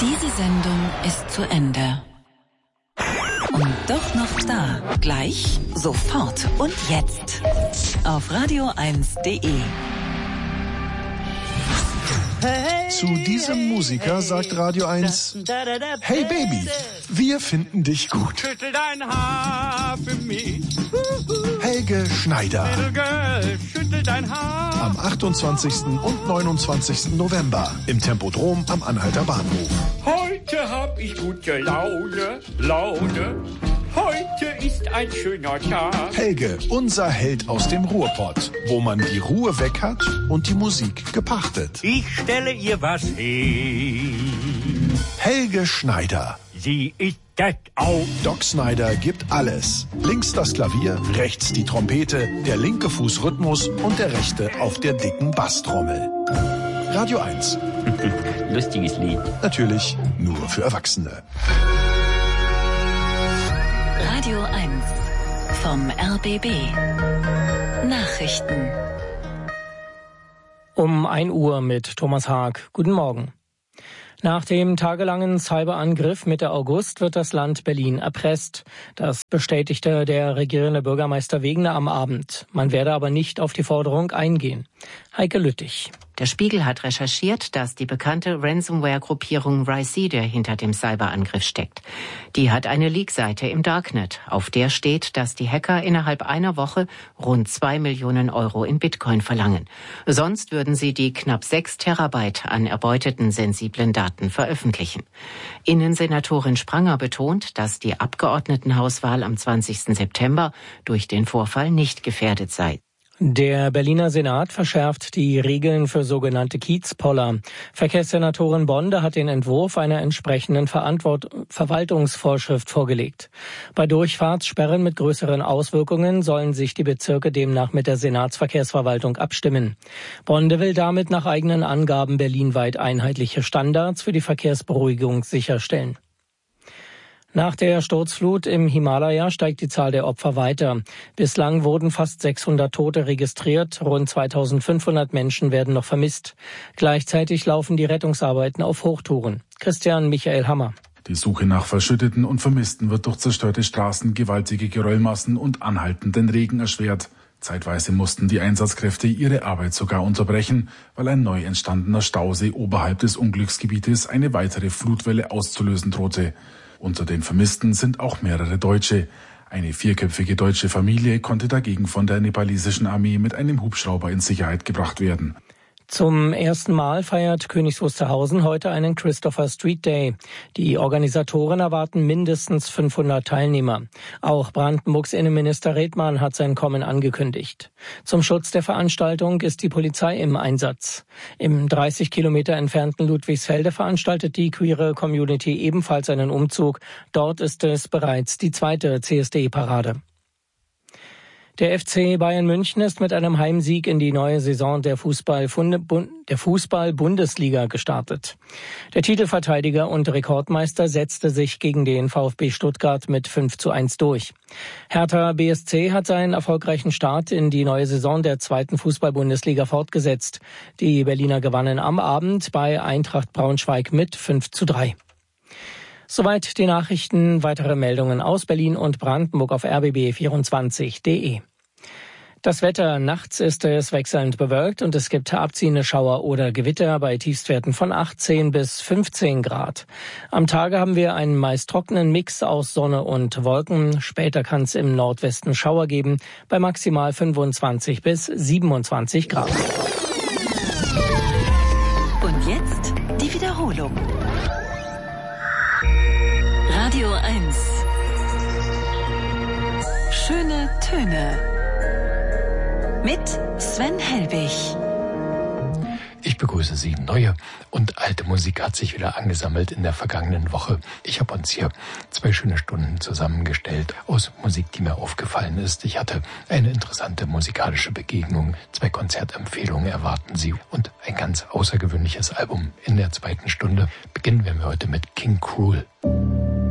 Diese Sendung ist zu Ende. Und doch noch da. Gleich, sofort und jetzt. Auf radio1.de. Zu diesem Musiker sagt Radio 1: Hey Baby, wir finden dich gut. Schüttel dein Haar für mich. Helge Schneider. Little girl, schüttel dein Haar. Am 28. und 29. November im Tempodrom am Anhalter Bahnhof. Heute hab ich gute Laune. Heute ist ein schöner Tag. Helge, unser Held aus dem Ruhrpott, wo man die Ruhe weg hat und die Musik gepachtet. Ich stelle ihr was hin. Helge Schneider. Sie ist das auch. Doc Snyder gibt alles. Links das Klavier, rechts die Trompete, der linke Fuß Rhythmus und der rechte auf der dicken Basstrommel. Radio 1. Lustiges Lied. Natürlich nur für Erwachsene. Radio 1 vom RBB. Nachrichten. Um 1 Uhr mit Thomas Haag. Guten Morgen. Nach dem tagelangen Cyberangriff Mitte August wird das Land Berlin erpresst. Das bestätigte der regierende Bürgermeister Wegener am Abend. Man werde aber nicht auf die Forderung eingehen. Heike Lüttich. Der Spiegel hat recherchiert, dass die bekannte Ransomware-Gruppierung Ricida hinter dem Cyberangriff steckt. Die hat eine Leak-Seite im Darknet. Auf der steht, dass die Hacker innerhalb einer Woche rund 2 Millionen Euro in Bitcoin verlangen. Sonst würden sie die knapp 6 Terabyte an erbeuteten sensiblen Daten veröffentlichen. Innensenatorin Spranger betont, dass die Abgeordnetenhauswahl am 20. September durch den Vorfall nicht gefährdet sei. Der Berliner Senat verschärft die Regeln für sogenannte Kiezpoller. Verkehrssenatorin Bonde hat den Entwurf einer entsprechenden Verwaltungsvorschrift vorgelegt. Bei Durchfahrtssperren mit größeren Auswirkungen sollen sich die Bezirke demnach mit der Senatsverkehrsverwaltung abstimmen. Bonde will damit nach eigenen Angaben berlinweit einheitliche Standards für die Verkehrsberuhigung sicherstellen. Nach der Sturzflut im Himalaya steigt die Zahl der Opfer weiter. Bislang wurden fast 600 Tote registriert, rund 2500 Menschen werden noch vermisst. Gleichzeitig laufen die Rettungsarbeiten auf Hochtouren. Christian Michael Hammer. Die Suche nach Verschütteten und Vermissten wird durch zerstörte Straßen, gewaltige Geröllmassen und anhaltenden Regen erschwert. Zeitweise mussten die Einsatzkräfte ihre Arbeit sogar unterbrechen, weil ein neu entstandener Stausee oberhalb des Unglücksgebietes eine weitere Flutwelle auszulösen drohte. Unter den Vermissten sind auch mehrere Deutsche. Eine 4-köpfige deutsche Familie konnte dagegen von der nepalesischen Armee mit einem Hubschrauber in Sicherheit gebracht werden. Zum ersten Mal feiert Königs Wusterhausen heute einen Christopher Street Day. Die Organisatoren erwarten mindestens 500 Teilnehmer. Auch Brandenburgs Innenminister Redmann hat sein Kommen angekündigt. Zum Schutz der Veranstaltung ist die Polizei im Einsatz. Im 30 Kilometer entfernten Ludwigsfelde veranstaltet die queere Community ebenfalls einen Umzug. Dort ist es bereits die 2. CSD-Parade. Der FC Bayern München ist mit einem Heimsieg in die neue Saison der Fußball-Bundesliga gestartet. Der Titelverteidiger und Rekordmeister setzte sich gegen den VfB Stuttgart mit 5:1 durch. Hertha BSC hat seinen erfolgreichen Start in die neue Saison der 2. Fußball-Bundesliga fortgesetzt. Die Berliner gewannen am Abend bei Eintracht Braunschweig mit 5:3. Soweit die Nachrichten. Weitere Meldungen aus Berlin und Brandenburg auf rbb24.de. Das Wetter: Nachts ist es wechselnd bewölkt und es gibt abziehende Schauer oder Gewitter bei Tiefstwerten von 18 bis 15 Grad. Am Tage haben wir einen meist trockenen Mix aus Sonne und Wolken. Später kann es im Nordwesten Schauer geben bei maximal 25 bis 27 Grad. Und jetzt die Wiederholung. Radio 1. Schöne Töne. Mit Sven Helbig. Ich begrüße Sie. Neue und alte Musik hat sich wieder angesammelt in der vergangenen Woche. Ich habe uns hier 2 schöne Stunden zusammengestellt aus Musik, die mir aufgefallen ist. Ich hatte eine interessante musikalische Begegnung. 2 Konzertempfehlungen erwarten Sie und ein ganz außergewöhnliches Album in der 2. Stunde. Beginnen wir heute mit King Cruel.